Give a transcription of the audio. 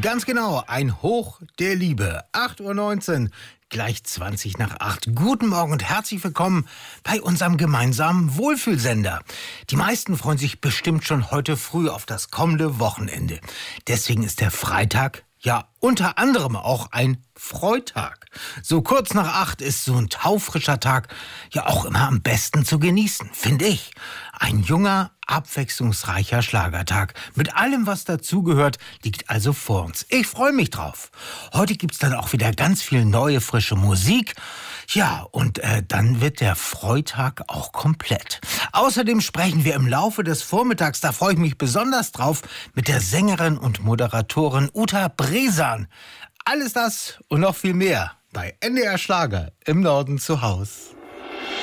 Ganz genau, ein Hoch der Liebe. 8:19 Uhr, gleich 20 nach 8. Guten Morgen und herzlich willkommen bei unserem gemeinsamen Wohlfühlsender. Die meisten freuen sich bestimmt schon heute früh auf das kommende Wochenende. Deswegen ist der Freitag ja unter anderem auch ein Freitag. So kurz nach 8 ist so ein taufrischer Tag ja auch immer am besten zu genießen, finde ich. Ein junger, abwechslungsreicher Schlagertag. Mit allem, was dazugehört, liegt also vor uns. Ich freue mich drauf. Heute gibt's dann auch wieder ganz viel neue, frische Musik. Ja, und dann wird der Freitag auch komplett. Außerdem sprechen wir im Laufe des Vormittags, da freue ich mich besonders drauf, mit der Sängerin und Moderatorin Uta Bresan. Alles das und noch viel mehr bei NDR Schlager im Norden zu Haus.